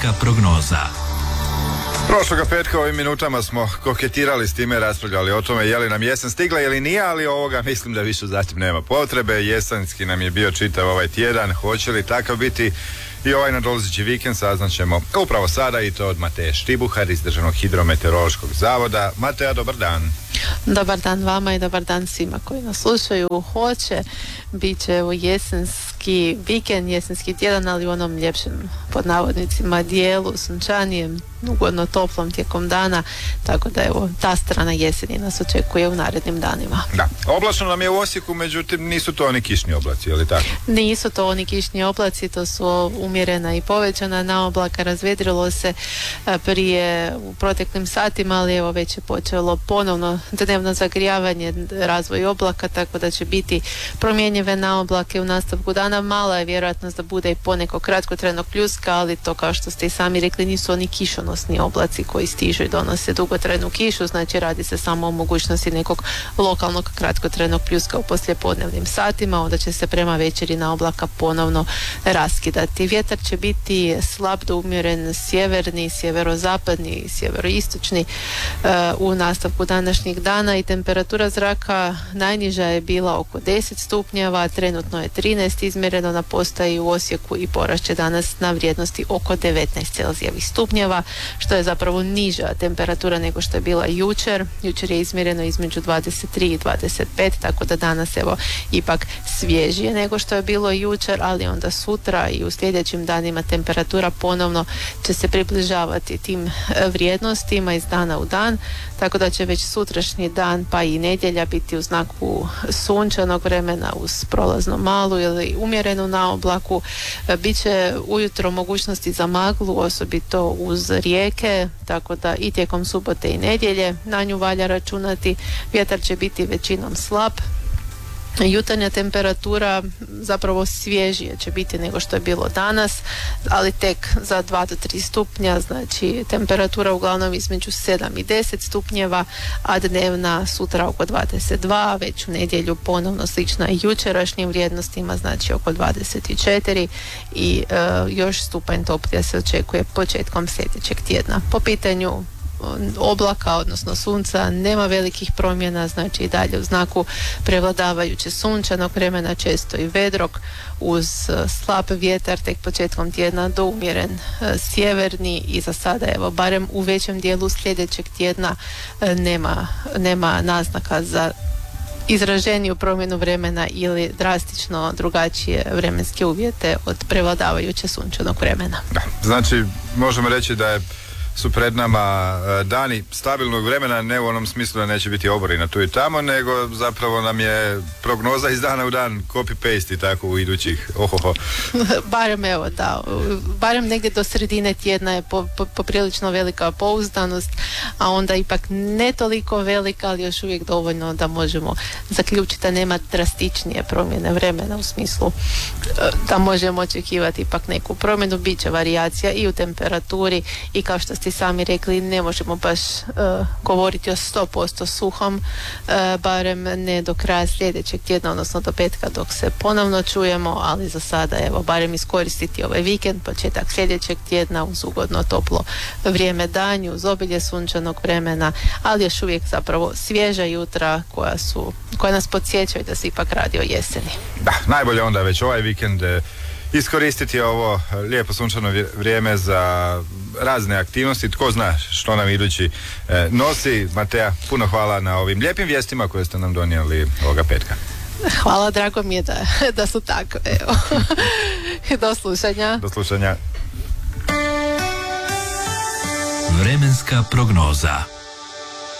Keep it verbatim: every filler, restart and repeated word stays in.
Vremenska prognoza. Prošloga petka ovim minutama smo koketirali s time, raspravljali o tome je li nam jesen stigla ili nije, ali ovoga mislim da više zatim nema potrebe. Jesenski nam je bio čitav ovaj tjedan, hoće li takav biti i ovaj nadolazeći vikend saznaćemo upravo sada, i to od Mateje Štibuhar iz Državnog hidrometeorološkog zavoda. Mateja, dobar dan. Dobar dan vama i dobar dan svima koji nas slušaju. Hoće, bit će evo jesenski vikend, jesenski tjedan, ali u onom ljepšem, pod navodnicima, dijelu, sunčanijem, ugodno toplom tijekom dana, tako da evo ta strana jeseni nas očekuje u narednim danima. Da, oblačno nam je u Osijeku, međutim nisu to oni kišni oblaci, je li tako? Nisu to oni kišni oblaci, to su umjerena i povećana naoblaka, razvedrilo se prije u proteklim satima, ali evo već je počelo ponovno dnevno zagrijavanje, razvoj oblaka, tako da će biti promjenjive naoblake u nastavku dana. Mala je vjerojatnost da bude i poneko kratkotrajnog pljuska, ali to, kao što ste i sami rekli, nisu oni kišonosni oblaci koji stižu i donose dugotrajnu kišu, znači radi se samo o mogućnosti nekog lokalnog kratkotrajnog pljuska u poslijepodnevnim satima, onda će se prema večeri naoblaka ponovno raskidati. Vjetar će biti slab do umjeren sjeverni, sjeverozapadni, sjeveroistočni uh, u nastavku današnjeg dana, i temperatura zraka najniža je bila oko deset stupnjeva, trenutno je trinaest izmjereno na postaji u Osijeku i porast će danas na vrijednosti oko devetnaest celzijevih stupnjeva, što je zapravo niža temperatura nego što je bila jučer. Jučer je izmjereno između dvadeset tri i dvadeset pet, tako da danas evo ipak svježije nego što je bilo jučer, ali onda sutra i u sljedećim danima temperatura ponovno će se približavati tim vrijednostima iz dana u dan, tako da će već sutrašnji dan pa i nedjelja biti u znaku sunčanog vremena uz prolazno malu ili umjerenu naoblaku. Biće ujutro mogućnosti za maglu, osobito uz rijeke, tako da i tijekom subote i nedjelje na nju valja računati. Vjetar će biti većinom slab. Jutarnja temperatura zapravo svježije će biti nego što je bilo danas, ali tek za dva do tri stupnja, znači temperatura uglavnom između sedam i deset stupnjeva, a dnevna sutra oko dvadeset dva, već u nedjelju ponovno slična i jučerašnjim vrijednostima, znači oko dvadeset četiri, i e, još stupanj toplije se očekuje početkom sljedećeg tjedna. Po pitanju oblaka, odnosno sunca, nema velikih promjena, znači i dalje u znaku prevladavajuće sunčanog vremena, često i vedrog uz slab vjetar, tek početkom tjedna do umjeren e, sjeverni, i za sada evo barem u većem dijelu sljedećeg tjedna e, nema, nema naznaka za izraženiju promjenu vremena ili drastično drugačije vremenske uvjete od prevladavajuće sunčanog vremena. Da, znači možemo reći da je su pred nama dani stabilnog vremena, ne u onom smislu da neće biti oborina tu i tamo, nego zapravo nam je prognoza iz dana u dan copy-paste i tako u idućih ohoho. Barem evo da, barem negdje do sredine tjedna je po, po, poprilično velika pouzdanost, a onda ipak ne toliko velika, ali još uvijek dovoljno da možemo zaključiti da nema drastičnije promjene vremena, u smislu da možemo očekivati ipak neku promjenu. Bit će varijacija i u temperaturi, i kao što ste sami rekli, ne možemo baš uh, govoriti o sto posto suhom, uh, barem ne do kraja sljedećeg tjedna, odnosno do petka dok se ponovno čujemo, ali za sada evo barem iskoristiti ovaj vikend, početak sljedećeg tjedna uz ugodno toplo vrijeme danju, uz obilje sunčanog vremena, ali još uvijek zapravo svježa jutra koja su, koja nas podsjećaju da se ipak radi o jeseni. Da, najbolje onda već ovaj vikend iskoristiti ovo lijepo sunčano vrijeme za razne aktivnosti. Tko zna što nam idući e, nosi. Mateja, puno hvala na ovim lijepim vijestima koje ste nam donijeli ovoga petka. Hvala, drago mi je da, da su tako. Evo. Do slušanja. Do slušanja. Vremenska prognoza.